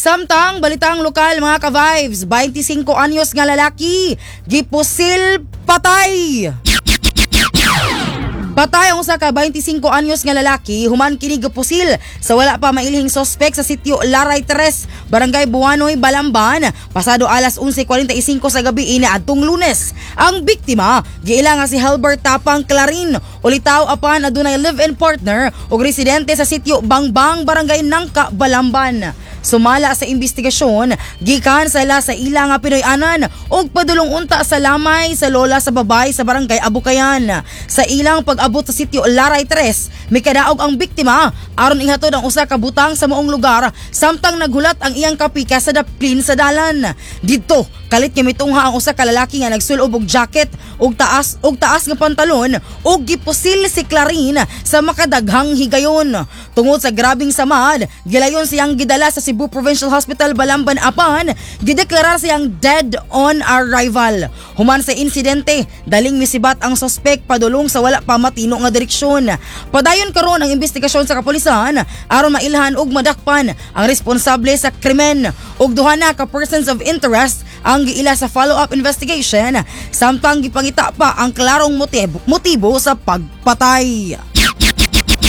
Samtang balitang lokal mga ka-vibes, 25 anyos nga lalaki gipusil patay. Patay ang usa ka 25 anyos nga lalaki human kini gipusil sa wala pa mailhing sospek sa sitio Laray 3, Barangay Buanoy, Balamban, pasado alas 11:45 sa gabi adtong Lunes. Ang biktima giila nga si Helbert Tapang Clarin, ulitaw apan adunay live-in partner ug residente sa sitio Bangbang, Barangay Nangka, Balamban. Sumala sa investigasyon, gikan sila sa ila nga Pinoy-anan ug padulong unta sa lamay sa lola sa babay sa Barangay Abukayan. Sa ilang pag-abot sa sitio Laray 3, mikadaog ang biktima aron ihatod ang usa ka butang sa maong lugar samtang naghulat ang iyang kapika sa daplin sa dalan. Didto kalit nga mitungha ang usa ka lalaki nga nagsulob og jacket ug taas nga pantalon ug gipusil si Clarin sa makadaghang higayon. Tungod sa grabing samad, gilayon siyang gidala sa Cebu Provincial Hospital Balamban apan gideklarar siyang dead on arrival. Human sa insidente, daling misibat ang sospek padulong sa wala pa matino nga direksyon. Padayon karon ang investigasyon sa kapulisan aron mailhan ug madakpan ang responsable sa krimen ug duha na ka persons of interest ang giila sa follow-up investigation samtang gipangita pa ang klarong motibo sa pagpatay.